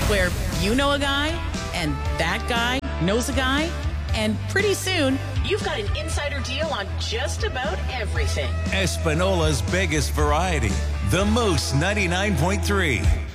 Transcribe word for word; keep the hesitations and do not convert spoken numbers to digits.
where you know a guy and that guy knows a guy, and pretty soon you've got an insider deal on just about everything. Espanola's biggest variety, the Moose ninety-nine point three.